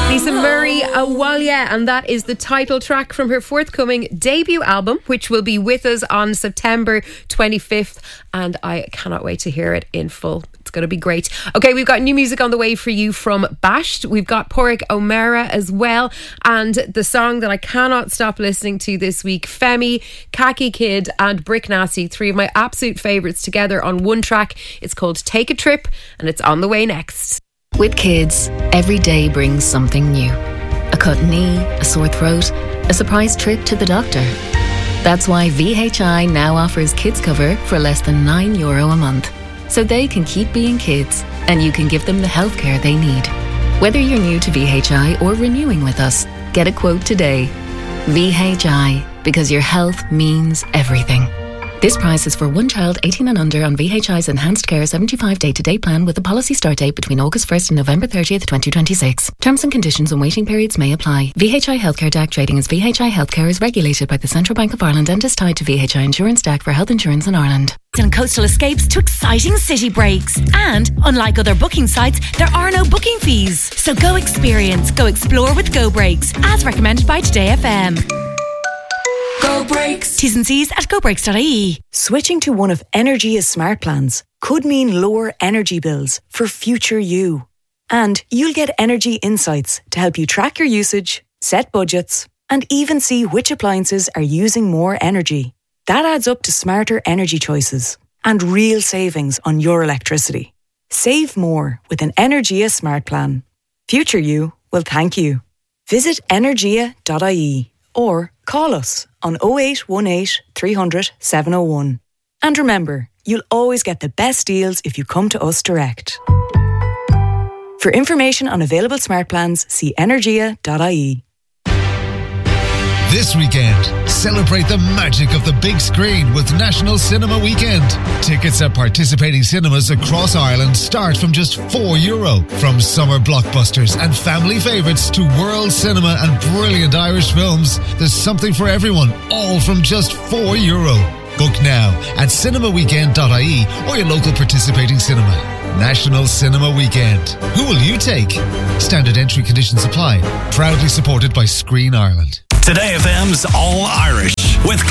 Lisa Murray, Awalia, and that is the title track from her forthcoming debut album, which will be with us on September 25th, and I cannot wait to hear it in full. It's going to be great. Okay, we've got new music on the way for you from Bashed. We've got Porrick O'Meara as well, and the song that I cannot stop listening to this week, Femi, Khaki Kid and Brick Nasty, three of my absolute favourites together on one track. It's called Take a Trip, and it's on the way next. With kids, every day brings something new. A cut knee, a sore throat, a surprise trip to the doctor. That's why VHI now offers kids cover for less than €9 a month. So they can keep being kids and you can give them the healthcare they need. Whether you're new to VHI or renewing with us, get a quote today. VHI, because your health means everything. This price is for one child 18 and under on VHI's Enhanced Care 75 day-to-day plan with a policy start date between August 1st and November 30th, 2026. Terms and conditions and waiting periods may apply. VHI Healthcare DAC trading as VHI Healthcare is regulated by the Central Bank of Ireland and is tied to VHI Insurance DAC for health insurance in Ireland. And coastal escapes to exciting city breaks. And unlike other booking sites, there are no booking fees. So go experience, go explore with Go Breaks, as recommended by Today FM. Go Breaks. T's and C's at gobreaks.ie. Switching to one of Energia's smart plans could mean lower energy bills for future you. And you'll get energy insights to help you track your usage, set budgets, and even see which appliances are using more energy. That adds up to smarter energy choices and real savings on your electricity. Save more with an Energia smart plan. Future you will thank you. Visit energia.ie or call us on 0818 300 701. And remember, you'll always get the best deals if you come to us direct. For information on available smart plans, see energia.ie. This weekend, celebrate the magic of the big screen with National Cinema Weekend. Tickets at participating cinemas across Ireland start from just €4. From summer blockbusters and family favourites to world cinema and brilliant Irish films, there's something for everyone, all from just €4. Book now at cinemaweekend.ie or your local participating cinema. National Cinema Weekend. Who will you take? Standard entry conditions apply. Proudly supported by Screen Ireland. Today FM's All Irish with